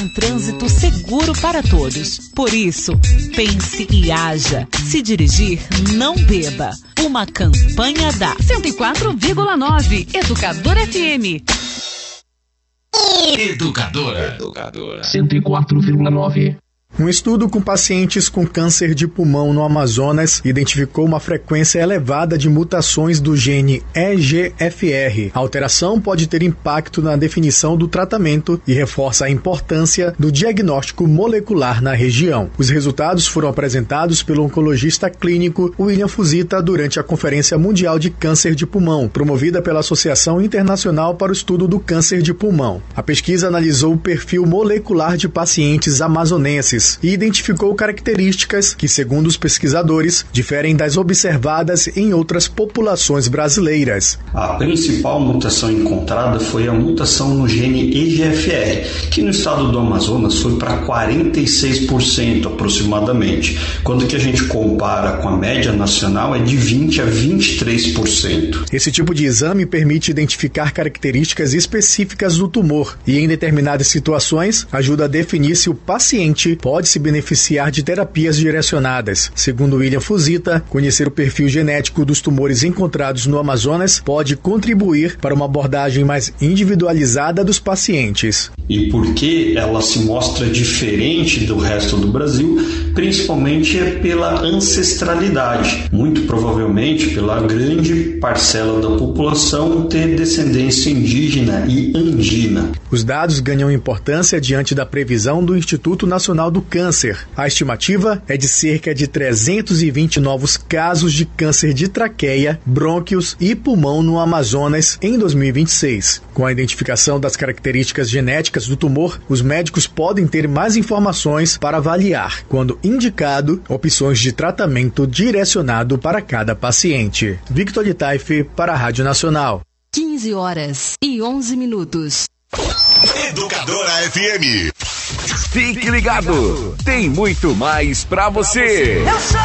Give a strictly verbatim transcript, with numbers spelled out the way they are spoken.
um trânsito seguro para todos. Por isso, pense e haja. Se dirigir, não beba. Uma campanha da cento e quatro vírgula nove Educadora F M. Educadora. Educadora. cento e quatro vírgula nove. Um estudo com pacientes com câncer de pulmão no Amazonas identificou uma frequência elevada de mutações do gene E G F R. A alteração pode ter impacto na definição do tratamento e reforça a importância do diagnóstico molecular na região. Os resultados foram apresentados pelo oncologista clínico William Fuzita durante a Conferência Mundial de Câncer de Pulmão, promovida pela Associação Internacional para o Estudo do Câncer de Pulmão. A pesquisa analisou o perfil molecular de pacientes amazonenses e identificou características que, segundo os pesquisadores, diferem das observadas em outras populações brasileiras. A principal mutação encontrada foi a mutação no gene E G F R, que no estado do Amazonas foi para quarenta e seis por cento aproximadamente, quando que a gente compara com a média nacional é de vinte a vinte e três por cento. Esse tipo de exame permite identificar características específicas do tumor e, em determinadas situações, ajuda a definir se o paciente pode se beneficiar de terapias direcionadas. Segundo William Fuzita, conhecer o perfil genético dos tumores encontrados no Amazonas pode contribuir para uma abordagem mais individualizada dos pacientes. E por que ela se mostra diferente do resto do Brasil? Principalmente é pela ancestralidade. Muito provavelmente pela grande parcela da população ter descendência indígena e andina. Os dados ganham importância diante da previsão do Instituto Nacional do Câncer. A estimativa é de cerca de trezentos e vinte novos casos de câncer de traqueia, brônquios e pulmão no Amazonas em dois mil e vinte e seis. Com a identificação das características genéticas do tumor, os médicos podem ter mais informações para avaliar, quando indicado, opções de tratamento direcionado para cada paciente. Victor de Taife para a Rádio Nacional. quinze horas e onze minutos. Educadora F M. Fique ligado, tem muito mais pra você. Eu sou